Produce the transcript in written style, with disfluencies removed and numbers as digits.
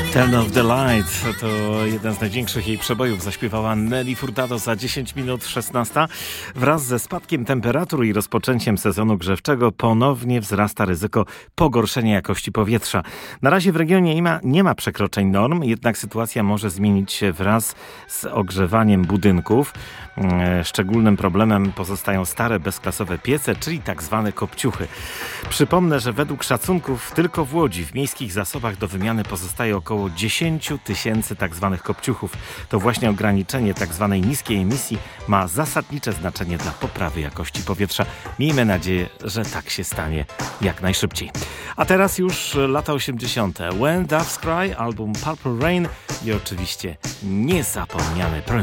Turn of the Light to jeden z największych jej przebojów. Zaśpiewała Nelly Furtado za 10 minut 16. Wraz ze spadkiem temperatur i rozpoczęciem sezonu grzewczego ponownie wzrasta ryzyko pogorszenia jakości powietrza. Na razie w regionie nie ma przekroczeń norm, jednak sytuacja może zmienić się wraz z ogrzewaniem budynków. Szczególnym problemem pozostają stare, bezklasowe piece, czyli tak zwane kopciuchy. Przypomnę, że według szacunków tylko w Łodzi w miejskich zasobach do wymiany pozostaje około 10 000 tak zwanych kopciuchów. To właśnie ograniczenie tak zwanej niskiej emisji ma zasadnicze znaczenie dla poprawy jakości powietrza. Miejmy nadzieję, że tak się stanie jak najszybciej. A teraz już lata 80. When Doves Cry, album Purple Rain i oczywiście niezapomniany